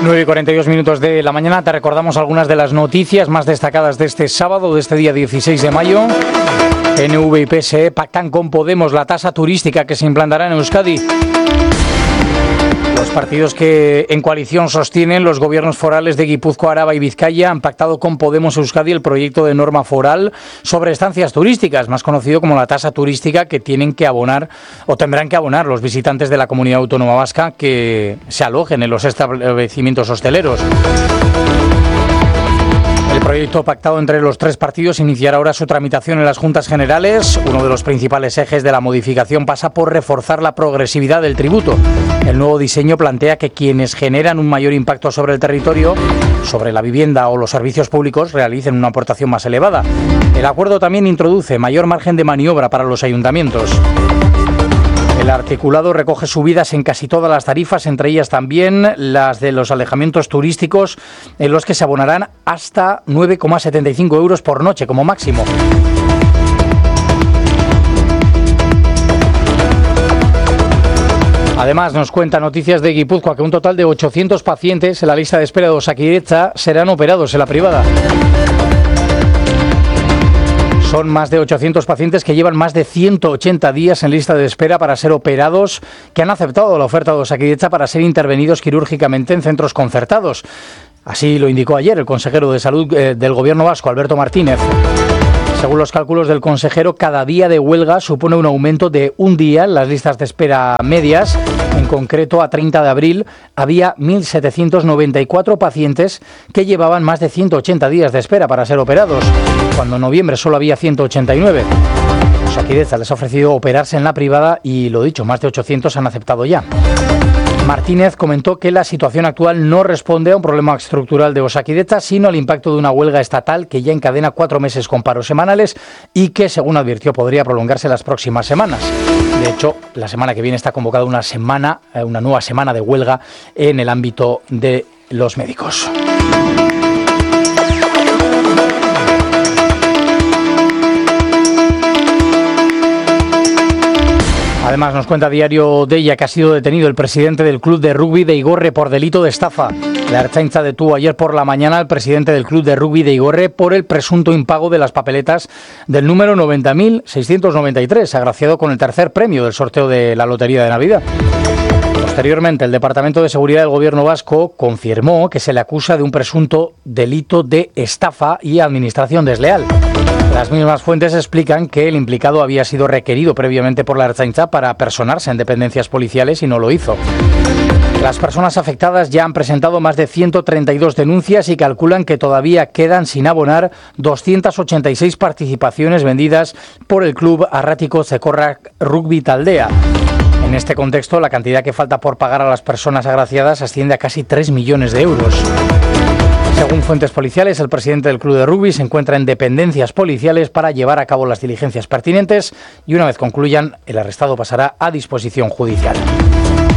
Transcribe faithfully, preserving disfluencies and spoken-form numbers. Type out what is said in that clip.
nueve y cuarenta y dos minutos de la mañana. Te recordamos algunas de las noticias más destacadas de este sábado, de este día dieciséis de mayo. P N V y P S E pactan con Podemos la tasa turística que se implantará en Euskadi. Los partidos que en coalición sostienen los gobiernos forales de Guipúzcoa, Araba y Vizcaya han pactado con Podemos Euskadi el proyecto de norma foral sobre estancias turísticas, más conocido como la tasa turística que tienen que abonar o tendrán que abonar los visitantes de la Comunidad Autónoma Vasca que se alojen en los establecimientos hosteleros. El proyecto pactado entre los tres partidos iniciará ahora su tramitación en las Juntas Generales. Uno de los principales ejes de la modificación pasa por reforzar la progresividad del tributo. El nuevo diseño plantea que quienes generan un mayor impacto sobre el territorio, sobre la vivienda o los servicios públicos, realicen una aportación más elevada. El acuerdo también introduce mayor margen de maniobra para los ayuntamientos. El articulado recoge subidas en casi todas las tarifas, entre ellas también las de los alojamientos turísticos, en los que se abonarán hasta nueve coma setenta y cinco euros por noche como máximo. Además, nos cuenta Noticias de Guipúzcoa que un total de ochocientos pacientes en la lista de espera de Osakidetza serán operados en la privada. Son más de ochocientos pacientes que llevan más de ciento ochenta días en lista de espera para ser operados, que han aceptado la oferta de Osakidetza para ser intervenidos quirúrgicamente en centros concertados. Así lo indicó ayer el consejero de Salud eh, del Gobierno vasco, Alberto Martínez. Según los cálculos del consejero, cada día de huelga supone un aumento de un día en las listas de espera medias. En concreto, a treinta de abril había mil setecientos noventa y cuatro pacientes que llevaban más de ciento ochenta días de espera para ser operados, cuando en noviembre solo había ciento ochenta y nueve. Osakidetza les ha ofrecido operarse en la privada y, lo dicho, más de ochocientos han aceptado ya. Martínez comentó que la situación actual no responde a un problema estructural de Osakidetza, sino al impacto de una huelga estatal que ya encadena cuatro meses con paros semanales y que, según advirtió, podría prolongarse las próximas semanas. De hecho, la semana que viene está convocada una semana, una nueva semana de huelga en el ámbito de los médicos. Además, nos cuenta Diario Deia que ha sido detenido el presidente del club de rugby de Igorre por delito de estafa. La Ertzaintza detuvo ayer por la mañana al presidente del club de rugby de Igorre por el presunto impago de las papeletas del número noventa mil seiscientos noventa y tres, agraciado con el tercer premio del sorteo de la Lotería de Navidad. Posteriormente, el Departamento de Seguridad del Gobierno vasco confirmó que se le acusa de un presunto delito de estafa y administración desleal. Las mismas fuentes explican que el implicado había sido requerido previamente por la Ertzaintza para personarse en dependencias policiales y no lo hizo. Las personas afectadas ya han presentado más de ciento treinta y dos denuncias y calculan que todavía quedan sin abonar doscientas ochenta y seis participaciones vendidas por el club Arratiko Zekorrak Rugby Taldea. En este contexto, la cantidad que falta por pagar a las personas agraciadas asciende a casi tres millones de euros. Según fuentes policiales, el presidente del club de rugby se encuentra en dependencias policiales para llevar a cabo las diligencias pertinentes y una vez concluyan, el arrestado pasará a disposición judicial.